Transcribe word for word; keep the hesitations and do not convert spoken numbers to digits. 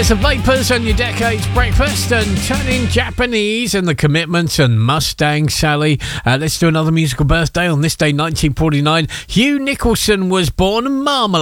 There's the Vapors and your Decades Breakfast and Turning Japanese and the Commitments and Mustang Sally. Uh, let's do another musical birthday. On this day, nineteen forty-nine, Hugh Nicholson was born. Marmalade.